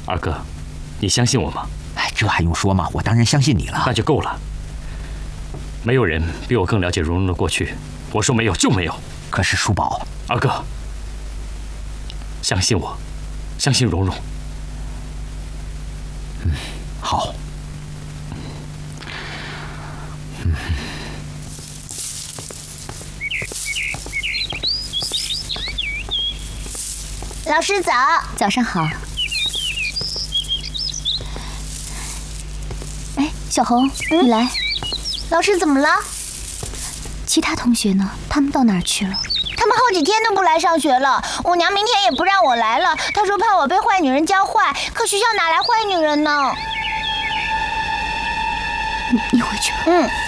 二哥，你相信我吗？ 哎，这还用说吗？我当然相信你了。 那就够了。没有人比我更了解蓉蓉的过去。我说没有就没有。 可是叔宝， 二哥，相信我，相信蓉蓉。 好。 老师早， 早上好。哎，小红，你来。 老师怎么了？ 其他同学呢？他们到哪儿去了？ 他们好几天都不来上学了。我娘明天也不让我来了，她说怕我被坏女人教坏。可学校哪来坏女人呢？ 你回去吧。 嗯。